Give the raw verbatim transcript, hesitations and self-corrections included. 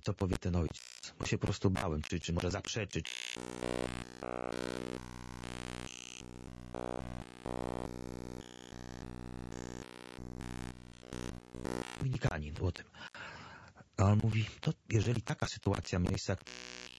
co powie ten ojciec, bo się po prostu bałem, czy, czy może zaprzeczyć. Dominikanin o tym. A on mówi, to jeżeli taka sytuacja miejsca